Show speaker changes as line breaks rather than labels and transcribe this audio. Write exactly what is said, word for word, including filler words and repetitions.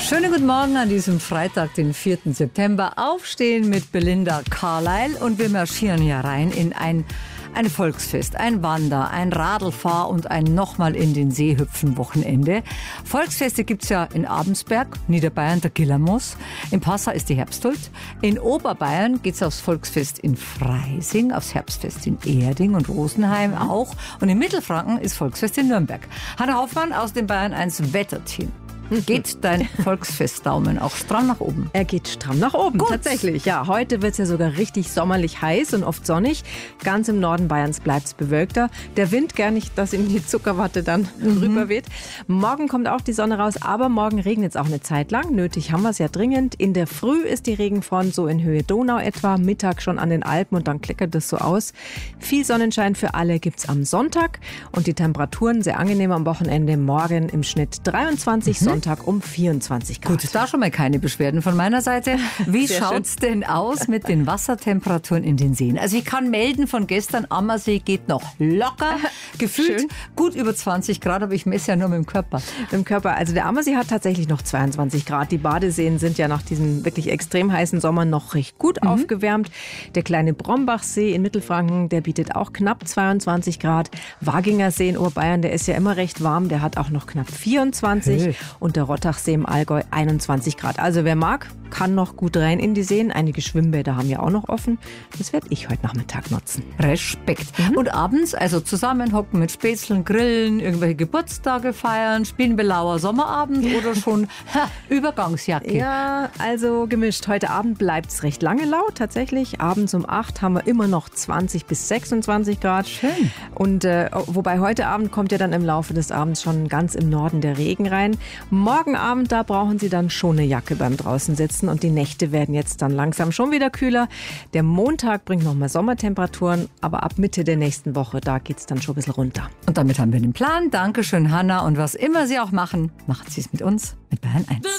Schönen guten Morgen an diesem Freitag, den vierten September. Aufstehen mit Belinda Carlisle und wir marschieren hier rein in ein, ein Volksfest, ein Wander-, ein Radlfahr- und ein nochmal in den See hüpfen Wochenende. Volksfeste gibt's ja in Abensberg, Niederbayern, der Gillermoos. In Passau ist die Herbsthuld. In Oberbayern geht's aufs Volksfest in Freising, aufs Herbstfest in Erding und Rosenheim auch. Und in Mittelfranken ist Volksfest in Nürnberg. Hanna Hoffmann aus dem Bayern eins Wetterteam. Geht dein Volksfestdaumen auch stramm nach oben?
Er geht stramm nach oben, Gut. tatsächlich. Ja, heute wird es ja sogar richtig sommerlich heiß und oft sonnig. Ganz im Norden Bayerns bleibt es bewölkter. Der Wind, gar nicht, dass ihm die Zuckerwatte dann mhm. rüberweht. Morgen kommt auch die Sonne raus, aber morgen regnet es auch eine Zeit lang. Nötig haben wir es ja dringend. In der Früh ist die Regenfront so in Höhe Donau etwa, Mittag schon an den Alpen und dann klickert es so aus. Viel Sonnenschein für alle gibt es am Sonntag und die Temperaturen sehr angenehm am Wochenende. Morgen im Schnitt dreiundzwanzig, mhm. Sonntag um vierundzwanzig Grad.
Gut, da schon mal keine Beschwerden von meiner Seite. Wie schaut's denn aus mit den Wassertemperaturen in den Seen? Also ich kann melden von gestern, Ammersee geht noch locker. Gefühlt
Schön.
Gut über zwanzig Grad, aber ich messe ja nur mit dem Körper.
Mit dem Körper. Also der Ammersee hat tatsächlich noch zweiundzwanzig Grad. Die Badeseen sind ja nach diesem wirklich extrem heißen Sommer noch recht gut mhm. aufgewärmt. Der kleine Brombachsee in Mittelfranken, der bietet auch knapp zweiundzwanzig Grad. Waginger See in Oberbayern, der ist ja immer recht warm. Der hat auch noch knapp vierundzwanzig. Hey. Und der Rottachsee im Allgäu einundzwanzig Grad. Also wer mag, kann noch gut rein in die Seen. Einige Schwimmbäder haben ja auch noch offen. Das werde ich heute Nachmittag nutzen.
Respekt. Mhm. Und abends, also zusammenhocken mit Spätzlen, grillen, irgendwelche Geburtstage feiern, spielen Belauer Sommerabend oder schon ha, Übergangsjacke?
Ja, also gemischt. Heute Abend bleibt es recht lange laut. Tatsächlich, abends um acht haben wir immer noch zwanzig bis sechsundzwanzig Grad.
Schön.
Und äh, wobei heute Abend kommt ja dann im Laufe des Abends schon ganz im Norden der Regen rein. Morgen Abend, da brauchen Sie dann schon eine Jacke beim draußen sitzen und die Nächte werden jetzt dann langsam schon wieder kühler. Der Montag bringt nochmal Sommertemperaturen, aber ab Mitte der nächsten Woche, da geht es dann schon ein bisschen runter.
Und damit haben wir den Plan. Dankeschön, Hanna. Und was immer Sie auch machen, machen Sie es mit uns, mit Bayern eins.